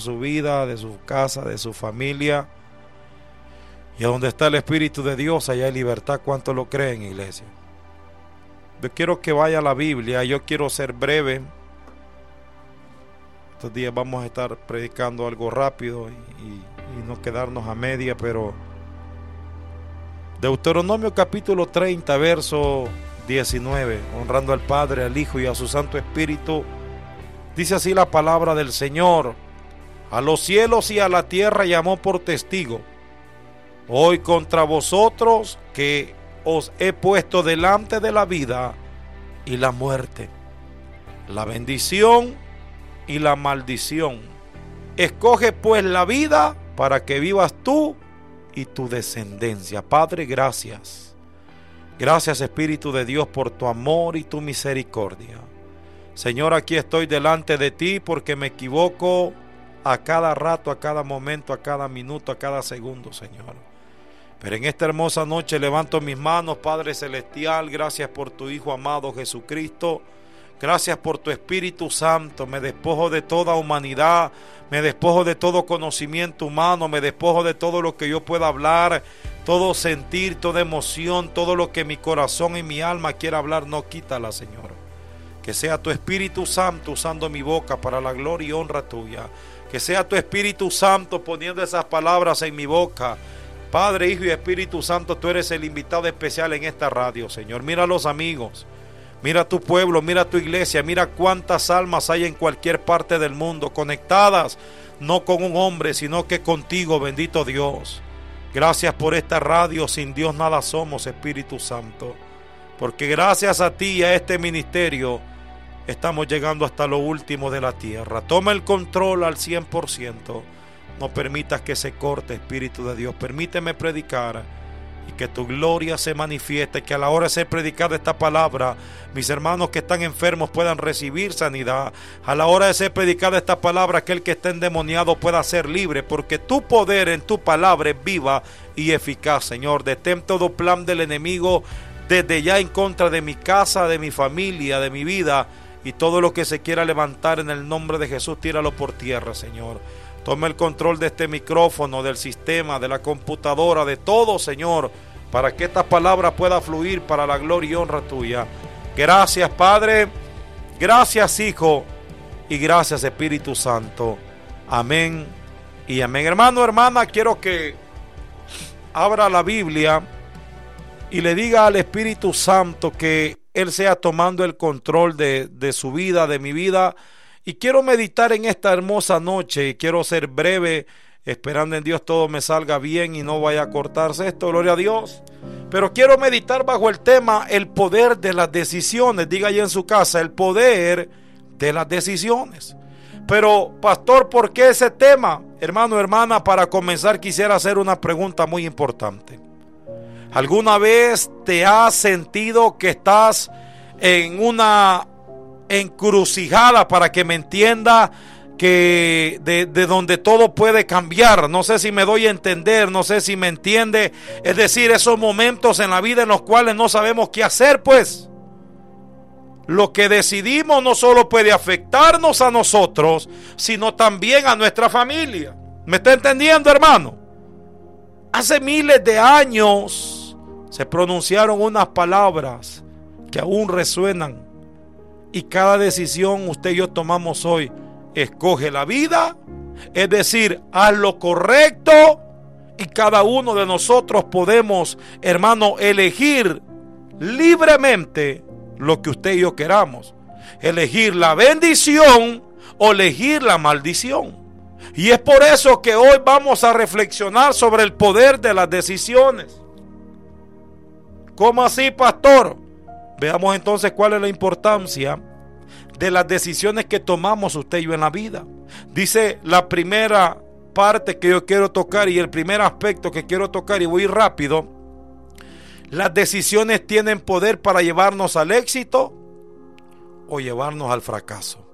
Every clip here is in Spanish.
su vida, de su casa, de su familia. Y a donde está el Espíritu de Dios, allá hay libertad. ¿Cuántos lo creen, iglesia? Yo quiero que vaya a la Biblia. Yo quiero ser breve. Estos días vamos a estar predicando algo rápido y no quedarnos a media, pero Deuteronomio capítulo 30, verso 19, honrando al Padre, al Hijo y a su Santo Espíritu. Dice así la palabra del Señor: a los cielos y a la tierra llamó por testigo hoy contra vosotros que os he puesto delante de la vida y la muerte, la bendición y la maldición. Escoge pues la vida para que vivas tú y tu descendencia. Padre, gracias. Gracias, Espíritu de Dios, por tu amor y tu misericordia. Señor, aquí estoy delante de ti porque me equivoco a cada rato, a cada momento, a cada minuto, a cada segundo, Señor. Pero en esta hermosa noche levanto mis manos, Padre Celestial. Gracias por tu Hijo amado Jesucristo. Gracias por tu Espíritu Santo. Me despojo de toda humanidad, me despojo de todo conocimiento humano, me despojo de todo lo que yo pueda hablar, todo sentir, toda emoción, todo lo que mi corazón y mi alma quiera hablar. No, quítala, Señor. Que sea tu Espíritu Santo usando mi boca para la gloria y honra tuya. Que sea tu Espíritu Santo poniendo esas palabras en mi boca. Padre, Hijo y Espíritu Santo, tú eres el invitado especial en esta radio, Señor. Mira a los amigos, mira tu pueblo, mira tu iglesia, mira cuántas almas hay en cualquier parte del mundo, conectadas, no con un hombre, sino que contigo, bendito Dios. Gracias por esta radio, sin Dios nada somos, Espíritu Santo. Porque gracias a ti y a este ministerio, estamos llegando hasta lo último de la tierra. Toma el control al 100%. No permitas que se corte, Espíritu de Dios. Permíteme predicar y que tu gloria se manifieste. Que a la hora de ser predicada esta palabra, mis hermanos que están enfermos puedan recibir sanidad. A la hora de ser predicada esta palabra, aquel que esté endemoniado pueda ser libre. Porque tu poder en tu palabra es viva y eficaz, Señor. Detén todo plan del enemigo desde ya en contra de mi casa, de mi familia, de mi vida. Y todo lo que se quiera levantar en el nombre de Jesús, tíralo por tierra, Señor. Toma el control de este micrófono, del sistema, de la computadora, de todo, Señor, para que esta palabra pueda fluir para la gloria y honra tuya. Gracias, Padre. Gracias, Hijo. Y gracias, Espíritu Santo. Amén y amén. Hermano, hermana, quiero que abra la Biblia y le diga al Espíritu Santo que Él sea tomando el control de su vida, de mi vida. Y quiero meditar en esta hermosa noche y quiero ser breve, esperando en Dios todo me salga bien y no vaya a cortarse esto, gloria a Dios. Pero quiero meditar bajo el tema el poder de las decisiones. Diga ahí en su casa, el poder de las decisiones. Pero, pastor, ¿por qué ese tema? Hermano, hermana, para comenzar quisiera hacer una pregunta muy importante. ¿Alguna vez te has sentido que estás en una encrucijada, para que me entienda, que de donde todo puede cambiar? No sé si me doy a entender, no sé si me entiende. Es decir, esos momentos en la vida en los cuales no sabemos qué hacer, pues lo que decidimos no solo puede afectarnos a nosotros, sino también a nuestra familia. ¿Me está entendiendo, hermano? Hace miles de años se pronunciaron unas palabras que aún resuenan. Y cada decisión usted y yo tomamos hoy. Escoge la vida, es decir, haz lo correcto. Y cada uno de nosotros podemos, hermano, elegir libremente lo que usted y yo queramos. Elegir la bendición o elegir la maldición. Y es por eso que hoy vamos a reflexionar sobre el poder de las decisiones. ¿Cómo así, pastor? Veamos entonces cuál es la importancia de las decisiones que tomamos usted y yo en la vida. Dice la primera parte que yo quiero tocar y el primer aspecto que quiero tocar, y voy rápido. Las decisiones tienen poder para llevarnos al éxito o llevarnos al fracaso.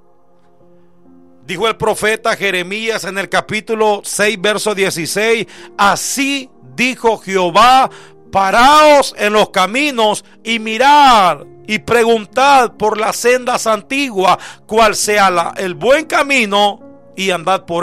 Dijo el profeta Jeremías en el capítulo 6, verso 16: así dijo Jehová, paraos en los caminos y mirad y preguntad por las sendas antiguas cuál sea el buen camino y andad por